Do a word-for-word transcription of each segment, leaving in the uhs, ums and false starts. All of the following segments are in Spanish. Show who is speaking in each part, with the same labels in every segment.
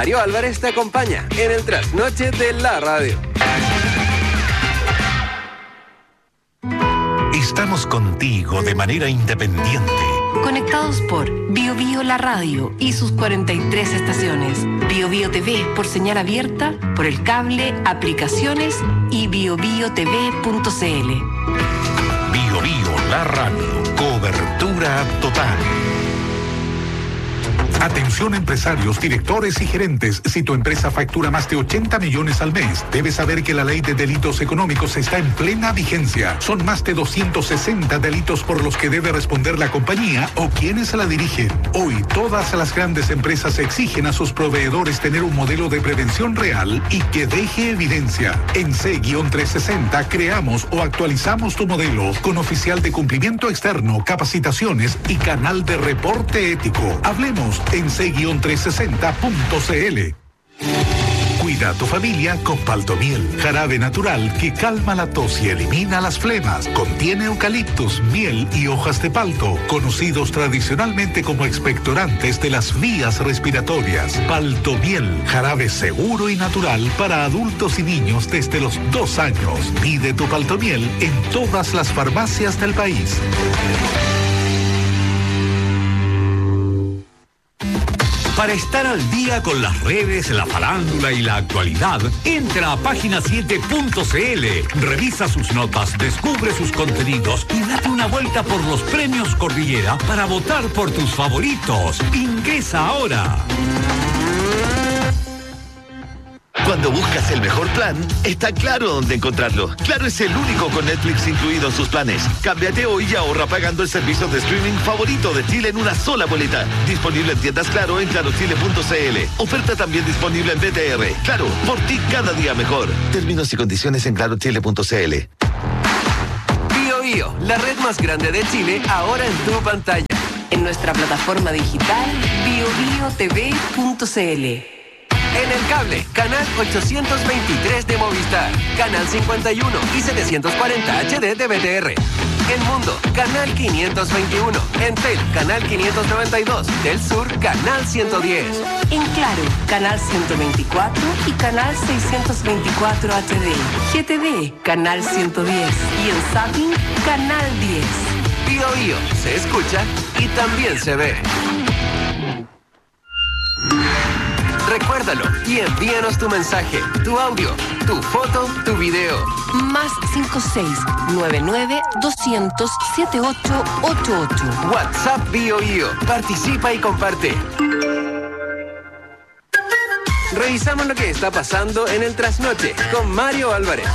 Speaker 1: Mario Álvarez te acompaña en el trasnoche de la radio.
Speaker 2: Estamos contigo de manera independiente.
Speaker 3: Conectados por Bio Bio La Radio y sus cuarenta y tres estaciones. Bio Bio T V por señal abierta, por el cable, aplicaciones y bio bio t v punto c l.
Speaker 2: Bio Bio La Radio. Cobertura total. Atención empresarios, directores y gerentes. Si tu empresa factura más de ochenta millones al mes, debes saber que la ley de delitos económicos está en plena vigencia. Son más de doscientos sesenta delitos por los que debe responder la compañía o quienes la dirigen. Hoy, todas las grandes empresas exigen a sus proveedores tener un modelo de prevención real y que deje evidencia. En C trescientos sesenta creamos o actualizamos tu modelo con oficial de cumplimiento externo, capacitaciones y canal de reporte ético. Hablemos en C trescientos sesenta punto c l. Cuida a tu familia con Paltomiel, jarabe natural que calma la tos y elimina las flemas. Contiene eucaliptus, miel y hojas de palto, conocidos tradicionalmente como expectorantes de las vías respiratorias. Paltomiel, jarabe seguro y natural para adultos y niños desde los dos años. Pide tu Paltomiel en todas las farmacias del país.
Speaker 4: Para estar al día con las redes, la farándula y la actualidad, entra a página siete punto c l, revisa sus notas, descubre sus contenidos y date una vuelta por los premios Cordillera para votar por tus favoritos. Ingresa ahora.
Speaker 5: Cuando buscas el mejor plan, está claro dónde encontrarlo. Claro es el único con Netflix incluido en sus planes. Cámbiate hoy y ahorra pagando el servicio de streaming favorito de Chile en una sola boleta. Disponible en tiendas Claro en claro chile punto c l. Oferta también disponible en B T R. Claro, por ti cada día mejor. Términos y condiciones en claro chile punto c l.
Speaker 1: Bio Bio, la red más grande de Chile, ahora en tu pantalla.
Speaker 3: En nuestra plataforma digital bio bio t v punto c l.
Speaker 1: En el cable, canal ochocientos veintitrés de Movistar, canal cincuenta y uno y setecientos cuarenta H D de B T R. En Mundo, canal quinientos veintiuno. En Tel, canal quinientos noventa y dos. Del Sur, canal ciento diez.
Speaker 3: En Claro, canal ciento veinticuatro y canal seiscientos veinticuatro H D. G T V, canal ciento diez. Y en Zapping, canal diez.
Speaker 1: Bio Bio, se escucha y también se ve. Recuérdalo y envíanos tu mensaje, tu audio, tu foto, tu video.
Speaker 3: Más cinco seis nueve nueve dos cero cero siete ocho ocho ocho.
Speaker 1: WhatsApp Bio Bio. Participa y comparte. Revisamos lo que está pasando en el trasnoche con Mario Álvarez.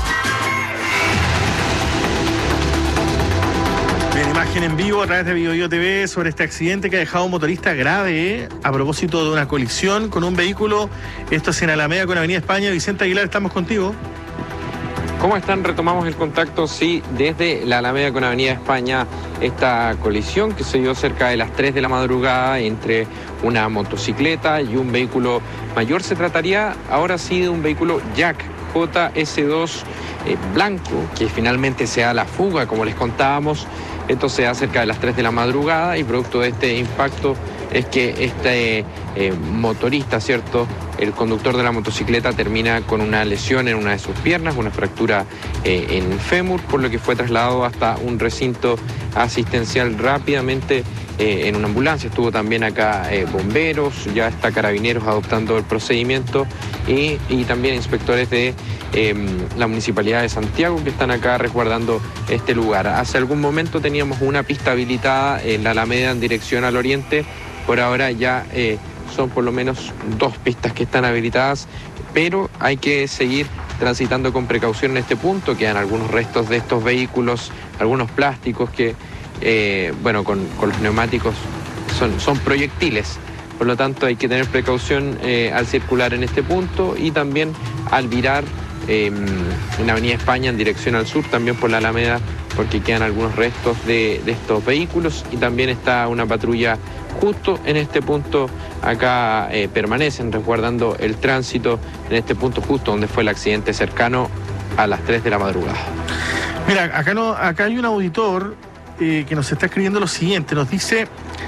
Speaker 6: Bien, imagen en vivo a través de Bio Bio T V sobre este accidente que ha dejado a un motorista grave eh, a propósito de una colisión con un vehículo. Esto es en Alameda con Avenida España. Vicente Aguilar, estamos contigo.
Speaker 7: ¿Cómo están? Retomamos el contacto, sí, desde la Alameda con Avenida España, esta colisión que se dio cerca de las tres de la madrugada entre una motocicleta y un vehículo mayor. Se trataría ahora sí de un vehículo Jack J S dos eh, blanco, que finalmente se da la fuga, como les contábamos. Esto se da cerca de las tres de la madrugada y producto de este impacto es que este eh, motorista, ¿cierto?, el conductor de la motocicleta termina con una lesión en una de sus piernas, una fractura eh, en el fémur, por lo que fue trasladado hasta un recinto asistencial rápidamente eh, en una ambulancia. Estuvo también acá eh, bomberos, ya está Carabineros adoptando el procedimiento y, y también inspectores de eh, la Municipalidad de Santiago que están acá resguardando este lugar. Hace algún momento teníamos una pista habilitada en la Alameda en dirección al oriente. Por ahora ya eh, son por lo menos dos pistas que están habilitadas, pero hay que seguir transitando con precaución en este punto. Quedan algunos restos de estos vehículos, algunos plásticos que, eh, bueno, con, con los neumáticos son, son proyectiles. Por lo tanto, hay que tener precaución eh, al circular en este punto y también al virar eh, en Avenida España en dirección al sur, también por la Alameda, porque quedan algunos restos de, de estos vehículos y también está una patrulla justo en este punto. Acá eh, permanecen resguardando el tránsito en este punto justo donde fue el accidente, cercano a las tres de la madrugada.
Speaker 6: Mira, acá, no, acá hay un auditor eh, que nos está escribiendo lo siguiente, nos dice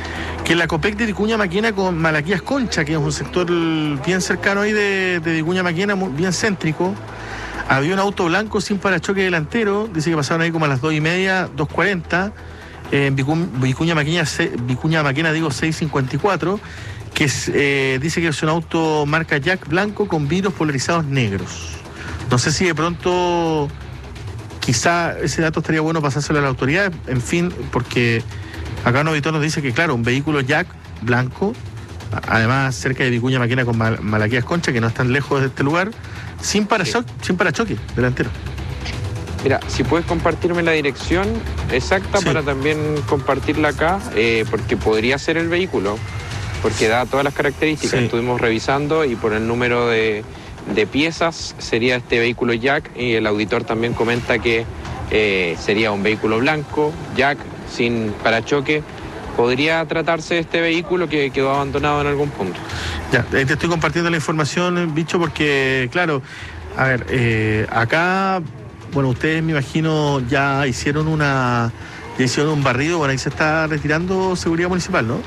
Speaker 6: Que la Copec de Vicuña Maquena con Malaquías Concha, que es un sector bien cercano ahí de, de Vicuña Maquena, bien céntrico, había un auto blanco sin parachoque delantero, dice que pasaron ahí como a las dos y media, dos cuarenta, eh, en Vicu, Vicuña Maquena, Vicuña Maquena, digo, seis cincuenta y cuatro, que es, eh, dice que es un auto marca Jack blanco con vidrios polarizados negros. No sé si de pronto, quizá ese dato estaría bueno pasárselo a la autoridad, en fin, porque acá un auditor nos dice que, claro, un vehículo Jack blanco, además cerca de Vicuña Maquena con Mal Malaquías Concha, que no están lejos de este lugar, sin parachoque, sí. sin parachoque delantero.
Speaker 7: Mira, si puedes compartirme la dirección exacta sí. para también compartirla acá, eh, porque podría ser el vehículo, porque da todas las características, sí. estuvimos revisando y por el número de, de piezas sería este vehículo Jack, y el auditor también comenta que eh, sería un vehículo blanco, Jack, sin parachoque. Podría tratarse de este vehículo que quedó abandonado en algún punto.
Speaker 6: Ya, te estoy compartiendo la información, bicho, porque, claro, a ver, eh, acá, bueno, ustedes me imagino ya hicieron una, ya hicieron un barrido, bueno, ahí se está retirando seguridad municipal, ¿no?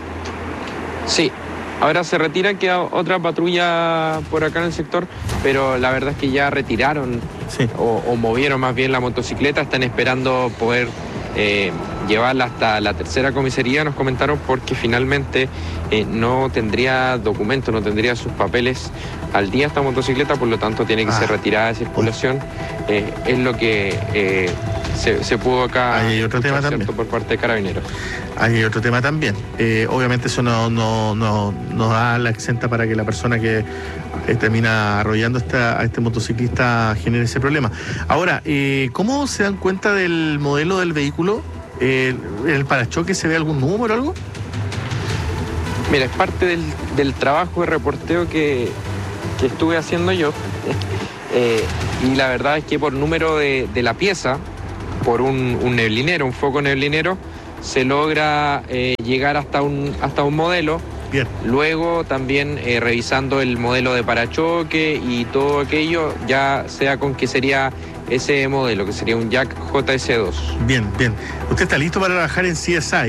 Speaker 7: Sí, ahora se retira, queda otra patrulla por acá en el sector, pero la verdad es que ya retiraron sí. o, o movieron más bien la motocicleta, están esperando poder Eh, llevarla hasta la tercera comisaría, nos comentaron, porque finalmente eh, no tendría documentos, no tendría sus papeles al día esta motocicleta, por lo tanto tiene que ah. ser retirada de circulación. Eh, es lo que eh, se, se pudo acá
Speaker 6: hay otro tema también
Speaker 7: por parte de Carabineros.
Speaker 6: Hay otro tema también. Eh, obviamente eso no, no, no, no da la exenta para que la persona que eh, termina arrollando esta, a este motociclista genere ese problema. Ahora, eh, ¿cómo se dan cuenta del modelo del vehículo? Eh, ¿En el parachoque se ve algún número o algo?
Speaker 7: Mira, es parte del, del trabajo de reporteo que, que estuve haciendo yo. eh, y la verdad es que por número de, de la pieza, por un, un neblinero, un foco neblinero, se logra eh, llegar hasta un, hasta un modelo.
Speaker 6: Bien.
Speaker 7: Luego también eh, revisando el modelo de parachoque y todo aquello, ya sea con que sería ese modelo, que sería un Jack J S dos.
Speaker 6: Bien, bien. ¿Usted está listo para trabajar en C S I?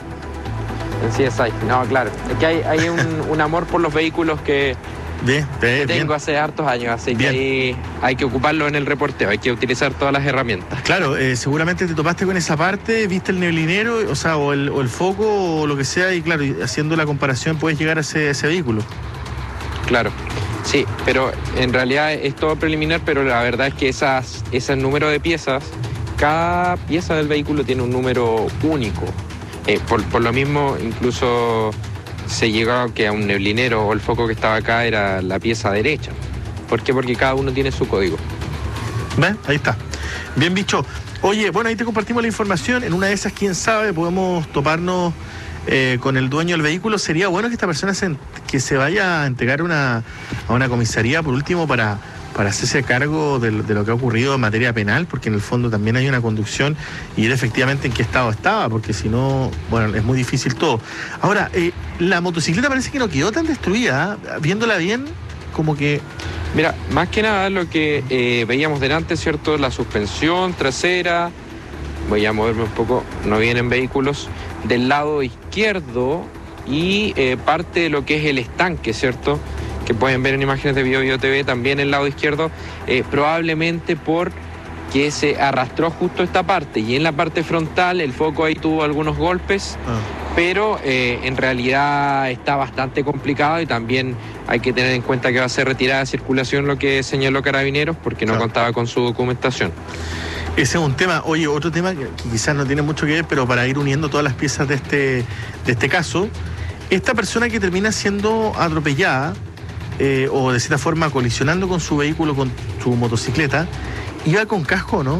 Speaker 7: En C S I, no, claro. Es que hay, hay un, un amor por los vehículos que,
Speaker 6: bien, bien,
Speaker 7: que tengo
Speaker 6: bien.
Speaker 7: hace hartos años, así bien. que ahí hay que ocuparlo en el reporteo, hay que utilizar todas las herramientas.
Speaker 6: Claro, eh, seguramente te topaste con esa parte, viste el neblinero, o sea, o el, o el foco, o lo que sea, y claro, haciendo la comparación puedes llegar a ese, a ese vehículo.
Speaker 7: Claro. Sí, pero en realidad es todo preliminar, pero la verdad es que esas, ese número de piezas, cada pieza del vehículo tiene un número único. Eh, por, por lo mismo, incluso se llegó a que a un neblinero o el foco que estaba acá era la pieza derecha. ¿Por qué? Porque cada uno tiene su código.
Speaker 6: ¿Ven? Ahí está. Bien, bicho. Oye, bueno, ahí te compartimos la información. En una de esas, quién sabe, podemos toparnos Eh, con el dueño del vehículo. Sería bueno que esta persona se, que se vaya a entregar una, a una comisaría por último para, para hacerse cargo de, de lo que ha ocurrido en materia penal, porque en el fondo también hay una conducción y él efectivamente en qué estado estaba, porque si no, bueno, es muy difícil todo. Ahora, eh, la motocicleta parece que no quedó tan destruida, ¿eh? Viéndola bien, como que...
Speaker 7: Mira, más que nada lo que eh, veíamos delante, ¿cierto? La suspensión trasera, voy a moverme un poco, no vienen vehículos, del lado izquierdo y eh, parte de lo que es el estanque, ¿cierto? Que pueden ver en imágenes de Bio Bio T V, también el lado izquierdo, eh, probablemente porque se arrastró justo esta parte, y en la parte frontal el foco ahí tuvo algunos golpes, ah. pero eh, en realidad está bastante complicado, y también hay que tener en cuenta que va a ser retirada de circulación, lo que señaló Carabineros, porque no claro. contaba con su documentación.
Speaker 6: Ese es un tema. Oye, otro tema que, que quizás no tiene mucho que ver, pero para ir uniendo todas las piezas de este, de este caso, esta persona que termina siendo atropellada eh, o de cierta forma colisionando con su vehículo, con su motocicleta, iba con casco, ¿no?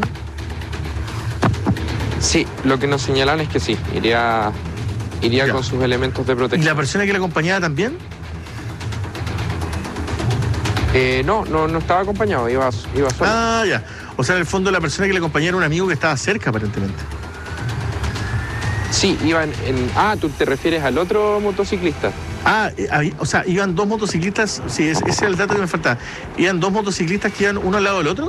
Speaker 7: Sí, lo que nos señalan es que sí, iría, iría con sus elementos de protección.
Speaker 6: ¿Y la persona que le acompañaba también?
Speaker 7: Eh, no, no, no estaba acompañado, iba, iba solo.
Speaker 6: Ah, ya. O sea, en el fondo la persona que le acompañaba era un amigo que estaba cerca, aparentemente.
Speaker 7: Sí, iban en... Ah, ¿tú te refieres al otro motociclista?
Speaker 6: Ah, eh, o sea, iban dos motociclistas, sí, ese es el dato que me faltaba. ¿Iban dos motociclistas que iban uno al lado del otro?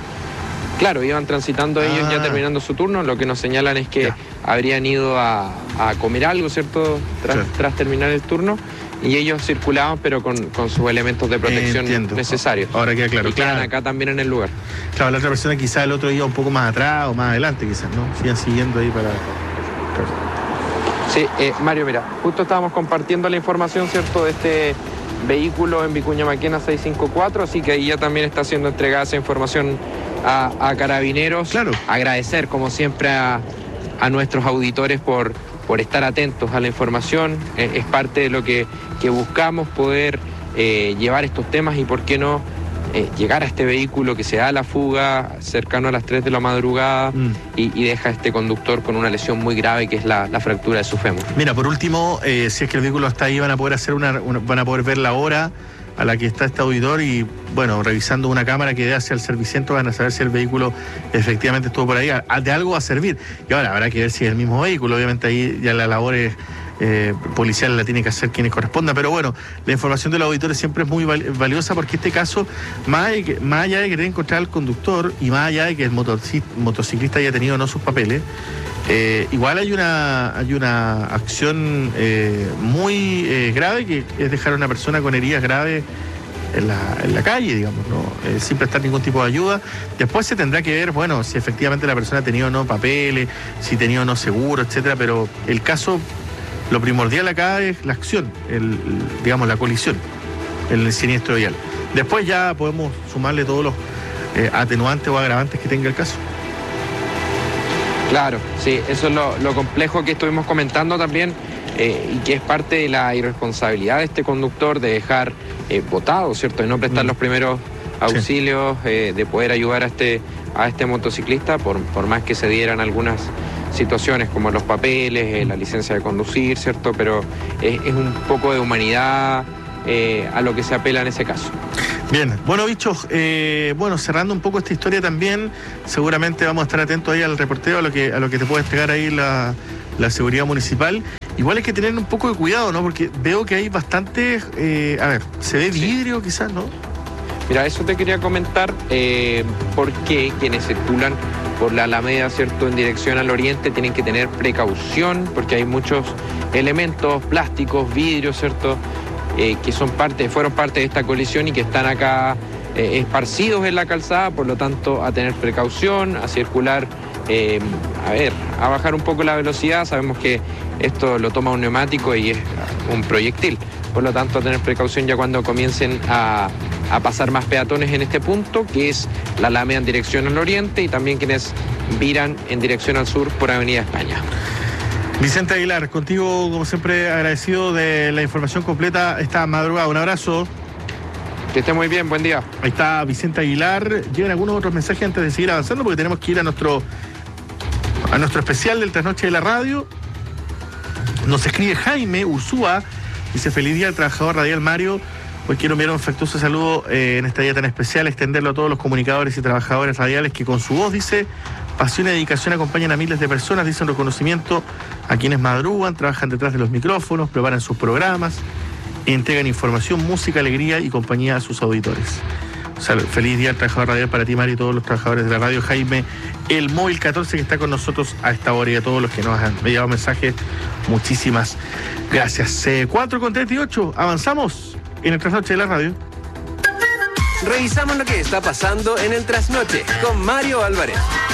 Speaker 7: Claro, iban transitando ellos ah. ya terminando su turno. Lo que nos señalan es que ya. habrían ido a, a comer algo, ¿cierto? Tras,
Speaker 6: Claro.
Speaker 7: tras terminar el turno. Y ellos circulaban, pero con, con sus elementos de protección
Speaker 6: Entiendo.
Speaker 7: necesarios.
Speaker 6: Ahora queda claro.
Speaker 7: Y quedan
Speaker 6: Claro.
Speaker 7: acá también en el lugar.
Speaker 6: Claro, la otra persona quizás el otro iba un poco más atrás o más adelante, quizás, ¿no? Sigan siguiendo ahí para... Claro.
Speaker 7: Sí, eh, Mario, mira, justo estábamos compartiendo la información, ¿cierto?, de este vehículo en Vicuña Maquena seiscientos cincuenta y cuatro, así que ahí ya también está siendo entregada esa información a, a Carabineros.
Speaker 6: Claro.
Speaker 7: Agradecer, como siempre, a, a nuestros auditores por, por estar atentos a la información. Eh, es parte de lo que, que buscamos, poder eh, llevar estos temas y, ¿por qué no?, eh, llegar a este vehículo que se da la fuga cercano a las tres de la madrugada
Speaker 6: Mm.
Speaker 7: y, y deja a este conductor con una lesión muy grave que es la, la fractura de su fémur.
Speaker 6: Mira, por último, eh, si es que el vehículo está ahí, van a poder hacer una, una- van a poder ver la hora a la que está este auditor y, bueno, revisando una cámara que dé hacia el servicentro van a saber si el vehículo efectivamente estuvo por ahí. A- De algo va a servir. Y ahora habrá que ver si es el mismo vehículo. Obviamente ahí ya la labor es, eh, policial la tiene que hacer quienes corresponda. Pero bueno, la información de los auditores siempre es muy val- valiosa porque este caso, más, allá de que- más allá de querer encontrar al conductor y más allá de que el motoci- motociclista haya tenido o no sus papeles, Eh, igual hay una hay una acción eh, muy eh, grave que es dejar a una persona con heridas graves en la, en la calle, digamos, ¿no? Eh, sin prestar ningún tipo de ayuda. Después se tendrá que ver, bueno, si efectivamente la persona ha tenido o no papeles, si ha tenido o no seguro, etcétera, pero el caso, lo primordial acá es la acción, el, el, digamos, la colisión, el siniestro vial. Después ya podemos sumarle todos los eh, atenuantes o agravantes que tenga el caso.
Speaker 7: Claro, sí, eso es lo, lo complejo que estuvimos comentando también eh, y que es parte de la irresponsabilidad de este conductor de dejar eh, botado, ¿cierto? De no prestar
Speaker 6: Mm.
Speaker 7: los primeros auxilios, eh, de poder ayudar a este, a este motociclista, por, por más que se dieran algunas situaciones como los papeles, eh, la licencia de conducir, ¿cierto? Pero es, es un poco de humanidad eh, a lo que se apela en ese caso.
Speaker 6: Bien, bueno, bichos, eh, bueno, cerrando un poco esta historia también, seguramente vamos a estar atentos ahí al reporteo, a lo que, a lo que te puede entregar ahí la, la seguridad municipal. Igual hay que tener un poco de cuidado, ¿no? Porque veo que hay bastante, eh, a ver, se ve vidrio quizás, ¿no?
Speaker 7: Mira, eso te quería comentar, eh, por qué quienes circulan por la Alameda, ¿cierto?, en dirección al oriente, tienen que tener precaución, porque hay muchos elementos, plásticos, vidrios, ¿cierto?, eh, que son parte, fueron parte de esta colisión y que están acá eh, esparcidos en la calzada, por lo tanto, a tener precaución, a circular, eh, a ver, a bajar un poco la velocidad. Sabemos que esto lo toma un neumático y es un proyectil, por lo tanto, a tener precaución ya cuando comiencen a, a pasar más peatones en este punto, que es la Alameda en dirección al oriente, y también quienes viran en dirección al sur por Avenida España.
Speaker 6: Vicente Aguilar, contigo, como siempre, agradecido de la información completa esta madrugada. Un abrazo.
Speaker 7: Que esté muy bien, buen día.
Speaker 6: Ahí está Vicente Aguilar. Llegan algunos otros mensajes antes de seguir avanzando porque tenemos que ir a nuestro a nuestro especial del Trasnoche de la Radio. Nos escribe Jaime Ursúa, dice: feliz día al trabajador radial Mario. Hoy quiero enviar un afectuoso saludo eh, en este día tan especial, extenderlo a todos los comunicadores y trabajadores radiales que con su voz, dice, pasión y dedicación acompañan a miles de personas, dicen reconocimiento a quienes madrugan, trabajan detrás de los micrófonos, preparan sus programas, entregan información, música, alegría y compañía a sus auditores. O sea, feliz día al trabajador radial para ti, Mario, y todos los trabajadores de la radio. Jaime, el móvil catorce, que está con nosotros a esta hora, y a todos los que nos han enviado mensajes, muchísimas gracias. Eh, cuatro con treinta y ocho, avanzamos en el Trasnoche de la Radio.
Speaker 1: Revisamos lo que está pasando en el Trasnoche con Mario Álvarez.